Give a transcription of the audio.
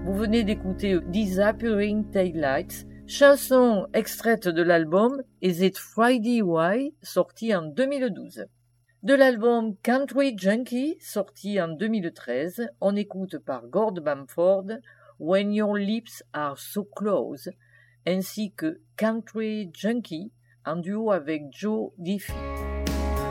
Vous venez d'écouter Disappearing Taillights, chanson extraite de l'album Is It Friday Why, sorti en 2012. De l'album Country Junkie, sorti en 2013, on écoute par Gord Bamford When Your Lips Are So Close, ainsi que Country Junkie en duo avec Joe Diffie.